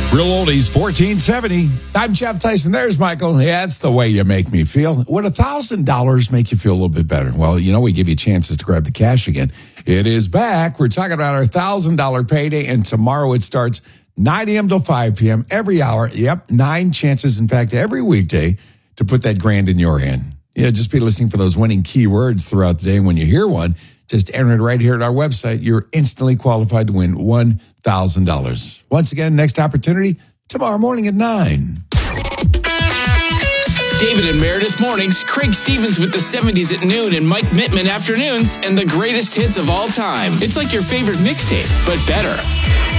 Real Oldies 1470. I'm Jeff Tyson. There's Michael. Yeah, that's the way you make me feel. Would $1,000 make you feel a little bit better? Well, we give you chances to grab the cash again. It is back. We're talking about our $1,000 payday, and tomorrow it starts 9 a.m. till 5 p.m. every hour. Yep, 9 chances, in fact, every weekday to put that grand in your hand. Yeah, just be listening for those winning keywords throughout the day. And when you hear one, just enter it right here at our website. You're instantly qualified to win $1,000. Once again, next opportunity tomorrow morning at 9. David and Meredith mornings, Craig Stevens with the 70s at noon, and Mike Mittman afternoons, and the greatest hits of all time. It's like your favorite mixtape, but better.